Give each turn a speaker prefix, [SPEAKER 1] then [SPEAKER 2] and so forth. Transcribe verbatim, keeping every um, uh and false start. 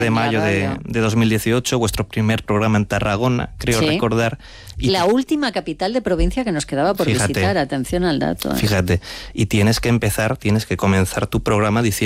[SPEAKER 1] de mayo de, de dos mil dieciocho, vuestro primer programa en Tarragona, creo
[SPEAKER 2] sí.
[SPEAKER 1] recordar. Y
[SPEAKER 2] la última capital de provincia que nos quedaba por
[SPEAKER 1] fíjate,
[SPEAKER 2] visitar, atención al dato. ¿eh?
[SPEAKER 1] Fíjate, y tienes que empezar, tienes que comenzar tu programa diciendo